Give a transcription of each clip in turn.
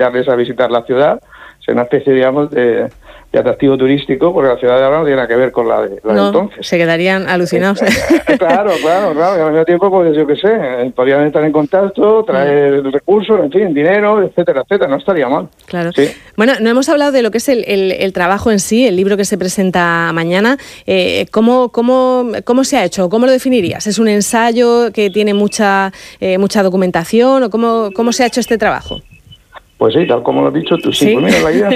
invitarles a visitar la ciudad. Es una especie, digamos, de atractivo turístico, porque la ciudad de ahora no tiene nada que ver con la de entonces. Se quedarían alucinados. Claro, y al mismo tiempo, pues yo qué sé, podrían estar en contacto, traer recursos, en fin, dinero, etcétera, no estaría mal. Claro. Sí. Bueno, no hemos hablado de lo que es el trabajo en sí, el libro que se presenta mañana. ¿Cómo se ha hecho? ¿Cómo lo definirías? ¿Es un ensayo que tiene mucha documentación o cómo se ha hecho este trabajo? Pues sí, tal como lo has dicho tú, sí. Pues mira, la idea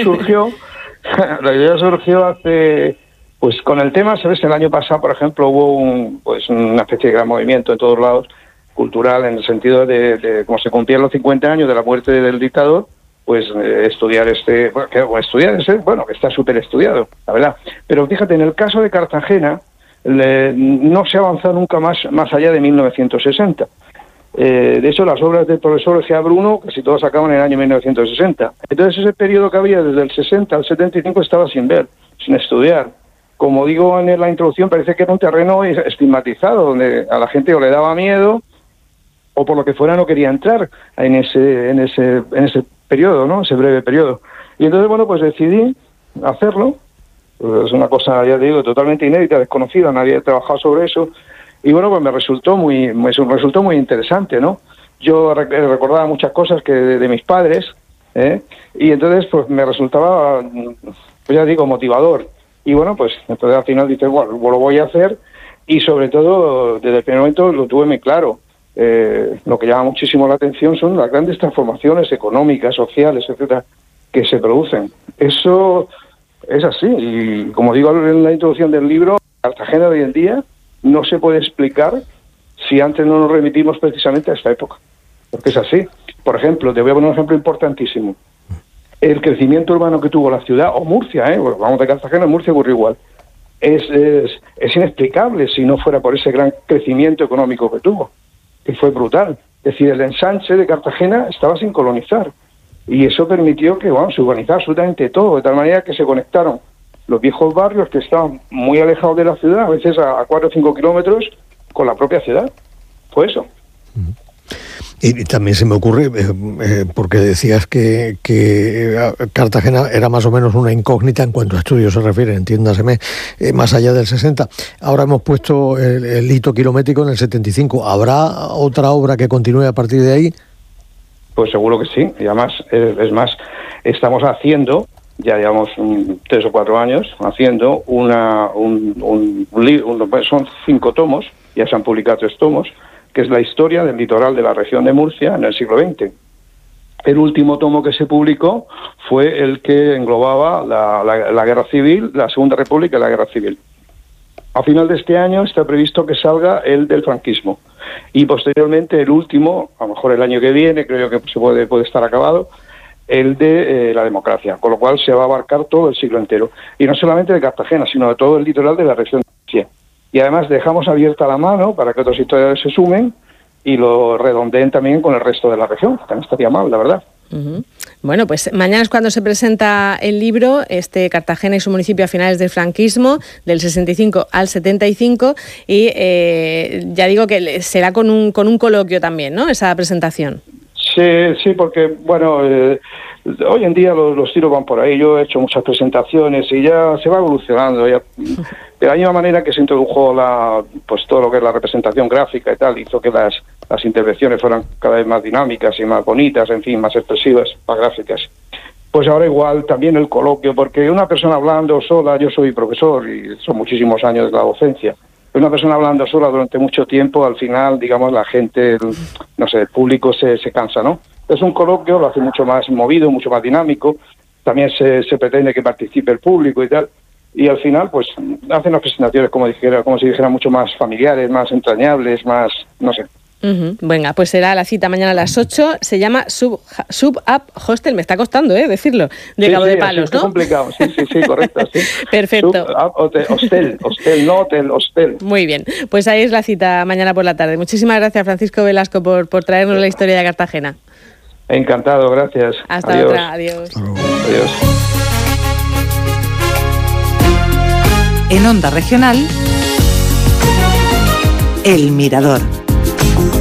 surgió hace, pues con el tema, ¿sabes? El año pasado, por ejemplo, hubo una especie de gran movimiento en todos lados, cultural, en el sentido de como se cumplían los 50 años de la muerte del dictador, pues estudiar que está súper estudiado, la verdad. Pero fíjate, en el caso de Cartagena, no se ha avanzado nunca más allá de 1960. De hecho, las obras del profesor G.A. Bruno casi todas acaban en el año 1960. Entonces, ese periodo que había desde el 60 al 75 estaba sin ver, sin estudiar. Como digo en la introducción, parece que era un terreno estigmatizado, donde a la gente o le daba miedo o por lo que fuera no quería entrar en ese periodo, ¿no? Ese breve periodo. Y entonces, bueno, pues decidí hacerlo. Es una cosa, ya te digo, totalmente inédita, desconocida, nadie ha trabajado sobre eso. Y bueno, pues me resultó muy interesante, ¿no? Yo recordaba muchas cosas de mis padres, y entonces pues me resultaba, pues ya digo, motivador. Y bueno, pues entonces al final dices, bueno, lo voy a hacer, y sobre todo, desde el primer momento lo tuve muy claro. Lo que llama muchísimo la atención son las grandes transformaciones económicas, sociales, etcétera, que se producen. Eso es así, y como digo en la introducción del libro, Cartagena de hoy en día no se puede explicar si antes no nos remitimos precisamente a esta época, porque es así. Por ejemplo, te voy a poner un ejemplo importantísimo. El crecimiento urbano que tuvo la ciudad, o Murcia, bueno, vamos de Cartagena, Murcia ocurrió igual, es inexplicable si no fuera por ese gran crecimiento económico que tuvo, que fue brutal. Es decir, el ensanche de Cartagena estaba sin colonizar, y eso permitió que se urbanizara absolutamente todo, de tal manera que se conectaron los viejos barrios que estaban muy alejados de la ciudad, a veces a 4 o 5 kilómetros, con la propia ciudad. Fue eso. Y también se me ocurre, porque decías que Cartagena era más o menos una incógnita en cuanto a estudios se refiere, entiéndaseme, más allá del 60. Ahora hemos puesto el hito kilométrico en el 75. ¿Habrá otra obra que continúe a partir de ahí? Pues seguro que sí. Y además, es más, estamos haciendo, ya llevamos 3 o 4 años haciendo un libro, son 5 tomos, ya se han publicado 3 tomos, que es la historia del litoral de la región de Murcia en el siglo XX. El último tomo que se publicó fue el que englobaba la Guerra Civil, la Segunda República y la Guerra Civil. A final de este año está previsto que salga el del franquismo, y posteriormente el último, a lo mejor el año que viene, creo que puede estar acabado, el de la democracia, con lo cual se va a abarcar todo el siglo entero. Y no solamente de Cartagena, sino de todo el litoral de la región de Murcia. Y además dejamos abierta la mano para que otros historiadores se sumen y lo redondeen también con el resto de la región, que también estaría mal, la verdad. Uh-huh. Bueno, pues mañana es cuando se presenta el libro, Cartagena y su municipio a finales del franquismo, del 65 al 75, y ya digo que será con un coloquio también, ¿no?, esa presentación. Sí, porque, bueno, hoy en día los tiros van por ahí. Yo he hecho muchas presentaciones y ya se va evolucionando. Ya. De la misma manera que se introdujo todo lo que es la representación gráfica y tal, hizo que las intervenciones fueran cada vez más dinámicas y más bonitas, en fin, más expresivas, más gráficas. Pues ahora igual también el coloquio, porque una persona hablando sola, yo soy profesor y son muchísimos años de la docencia, una persona hablando sola durante mucho tiempo, al final, digamos, la gente, el público se cansa, ¿no? Es un coloquio, lo hace mucho más movido, mucho más dinámico, también se pretende que participe el público y tal, y al final, pues, hacen las presentaciones, como si dijera, mucho más familiares, más entrañables, más, no sé. Uh-huh. Venga, pues será la cita mañana a las 8. Se llama Sub Up Hostel, me está costando decirlo, de Cabo de Palos, ¿no? Es complicado, sí, correcto. Sí. Perfecto. Hostel. Muy bien, pues ahí es la cita mañana por la tarde. Muchísimas gracias, Francisco Velasco, por traernos la historia de Cartagena. Encantado, gracias. Hasta otra, adiós. Adiós. En Onda Regional, El Mirador.